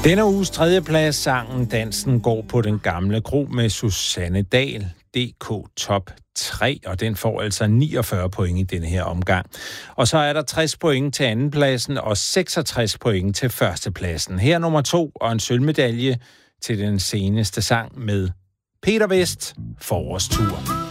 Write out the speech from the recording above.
Denne uges tredjeplads sangen Dansen går på den gamle kro med Susanne Dahl, DK Top 3, og den får altså 49 point i denne her omgang. Og så er der 60 point til andenpladsen og 66 point til førstepladsen. Her nummer 2 og en sølvmedalje til den seneste sang med Peter Vest, Forårstur.